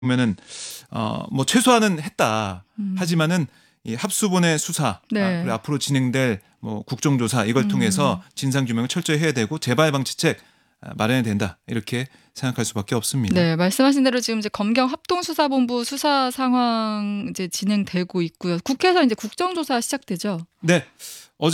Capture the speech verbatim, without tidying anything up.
보면은 어, 뭐 최소한은 했다. 음. 하지만은 이 합수본의 수사 네. 아, 그리고 앞으로 진행될 뭐 국정조사 이걸 음. 통해서 진상 규명을 철저히 해야 되고 재발 방지책 마련해야 된다. 이렇게 생각할 수밖에 없습니다. 네, 말씀하신 대로 지금 이제 검경 합동수사본부 수사 상황 이제 진행되고 있고요. 국회에서 이제 국정조사 시작되죠. 네,